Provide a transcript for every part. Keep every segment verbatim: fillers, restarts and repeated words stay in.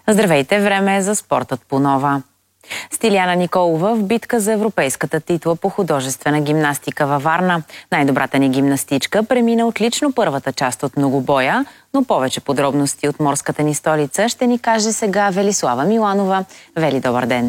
Здравейте, време е за спортът по нова. Стиляна Николова в битка за европейската титла по художествена гимнастика във Варна. Най-добрата ни гимнастичка премина отлично първата част от многобоя, но повече подробности от морската ни столица ще ни каже сега Велислава Миланова. Вели, добър ден!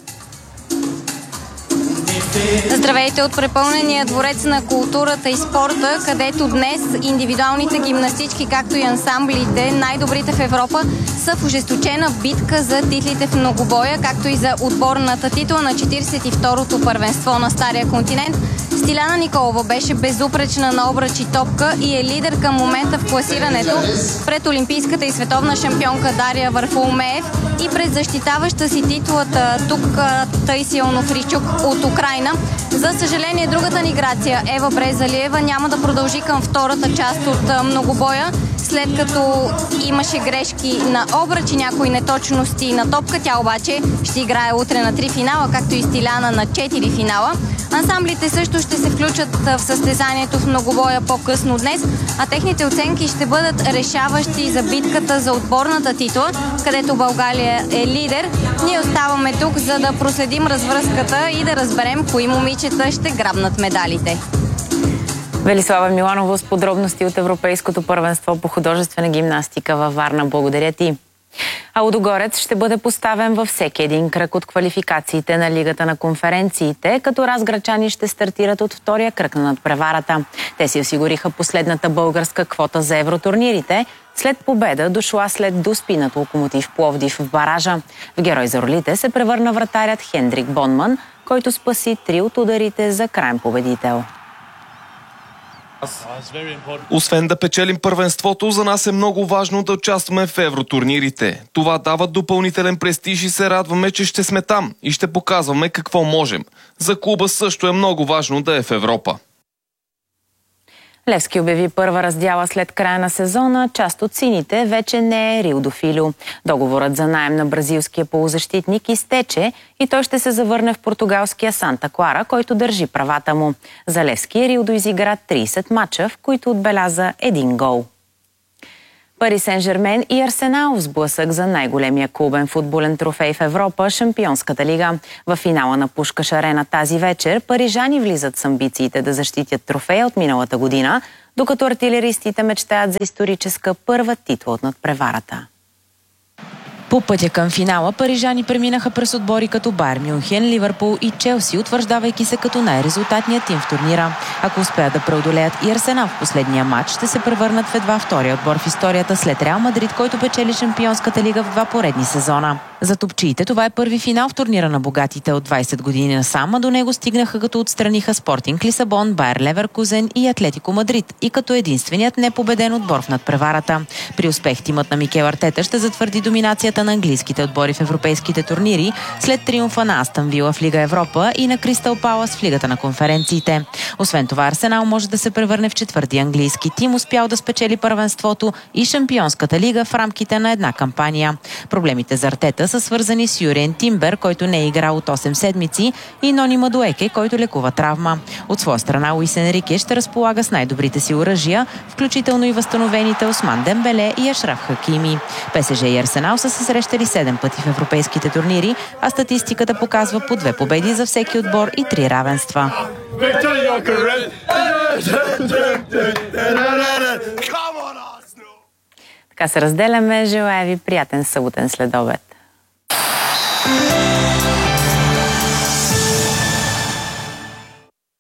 Здравейте от препълнения дворец на културата и спорта, където днес индивидуалните гимнастички, както и ансамблите, най-добрите в Европа, са в ожесточена битка за титлите в многобоя, както и за отборната титла на четиридесет и второто първенство на Стария континент. Стиляна Николова беше безупречна на обръч и топка и е лидер към момента в класирането пред олимпийската и световна шампионка Дария Варфоломеев и пред защитаваща си титлата тук Таисия Онофрийчук от Украйна. За съжаление, другата ни Грация Ева Брезалиева няма да продължи към втората част от многобоя, след като имаше грешки на обръч и някои неточности на топка. Тя обаче ще играе утре на три финала, както и Стиляна на четири финала. Ансамблите също ще се включат в състезанието в многобоя по-късно днес, а техните оценки ще бъдат решаващи за битката за отборната титла, където България е лидер. Ние оставаме тук, за да проследим развръзката и да разберем кои момичета ще грабнат медалите. Велислава Миланова с подробности от Европейското първенство по художествена гимнастика във Варна. Благодаря ти. А Лудогорец ще бъде поставен във всеки един кръг от квалификациите на Лигата на конференциите, като разграчани ще стартират от втория кръг на надпреварата. Те си осигуриха последната българска квота за евротурнирите, след победа дошла след доспи над Локомотив Пловдив в баража. В герой за ролите се превърна вратарят Хендрик Бонман, който спаси три от ударите за краен победител. Освен да печелим първенството, за нас е много важно да участваме в евротурнирите. Това дава допълнителен престиж и се радваме, че ще сме там и ще показваме какво можем. За клуба също е много важно да е в Европа. Левски обяви първа раздяла след края на сезона. Част от сините вече не е Рио до Филио. Договорът за наем на бразилския полузащитник изтече и той ще се завърне в португалския Санта Клара, който държи правата му. За Левски Рио изигра тридесет мача, в които отбеляза един гол. Пари Сен-Жермен и Арсенал в сблъсък за най-големия клубен футболен трофей в Европа – Шампионската лига. В финала на Пушкаш арена тази вечер парижани влизат с амбициите да защитят трофея от миналата година, докато артилеристите мечтаят за историческа първа титла от надпреварата. По пътя към финала парижани преминаха през отбори като Байер Мюнхен, Ливърпул и Челси, утвърждавайки се като най-резултатният тим в турнира. Ако успеят да преодолеят и Арсенал в последния матч, ще се превърнат в едва втория отбор в историята след Реал Мадрид, който печели Шампионската лига в два поредни сезона. За топчиите това е първи финал в турнира на богатите от двадесет години насам, а до него стигнаха като отстраниха Спортинг Лисабон, Байер Леверкузен и Атлетико Мадрид и като единственият непобеден отбор в надпреварата. При успех тимът на Микел Артета ще затвърди доминацията на английските отбори в европейските турнири след триумфа на Астън Вила в Лига Европа и на Кристал Палас в Лигата на конференциите. Освен това, Арсенал може да се превърне в четвърти английски тим, успял да спечели първенството и Шампионската лига в рамките на една кампания. Проблемите за Артета са свързани с Юриен Тимбер, който не е играл от осем седмици, и Нони Мадуеке, който лекува травма. От своя страна Луис Енрике ще разполага с най-добрите си оръжия, включително и възстановените Осман Дембеле и Ашраф Хакими. ПСЖ и Арсенал са се срещали седем пъти в европейските турнири, а статистиката показва по две победи за всеки отбор и три равенства. Така се разделяме. Желая ви приятен съботен следобед.